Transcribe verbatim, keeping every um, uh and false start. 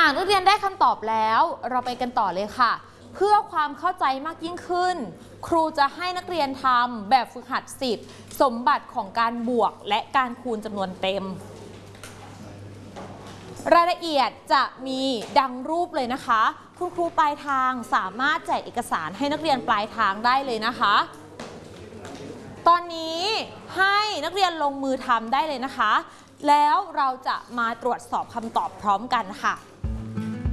ากนักเรียนได้คำตอบแล้วเราไปกันต่อเลยค่ะเพื่อความเข้าใจมากยิ่งขึ้นครูจะให้นักเรียนทำแบบฝึกหัดสิบสมบัติของการบวกและการคูณจำนวนเต็มรายละเอียดจะมีดังรูปเลยนะคะคุณครูปลายทางสามารถแจกเอกสารให้นักเรียนปลายทางได้เลยนะคะตอนนี้ให้นักเรียนลงมือทำได้เลยนะคะแล้วเราจะมาตรวจสอบคำตอบพร้อมกันค่ะ